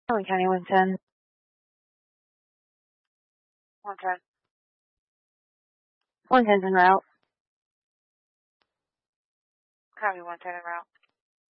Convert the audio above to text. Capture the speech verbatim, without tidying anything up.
Owen County one ten. one ten. one ten's en route. Copy one ten en route.